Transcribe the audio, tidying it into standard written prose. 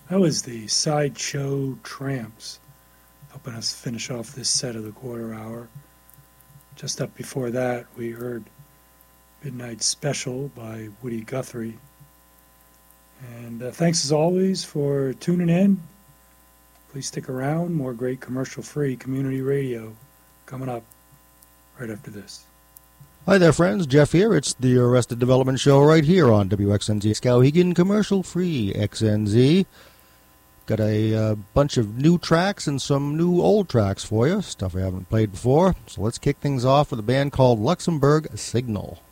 That was the Sideshow Tramps, helping us finish off this set of the quarter hour. Just up before that, we heard Midnight Special by Woody Guthrie. And thanks as always for tuning in. Please stick around. More great commercial-free community radio coming up right after this. Hi there, friends. Jeff here. It's the Arrested Development Show right here on WXNZ Skowhegan, commercial-free XNZ. Got a bunch of new tracks and some new old tracks for you, stuff I haven't played before. So let's kick things off with a band called Luxembourg Signal.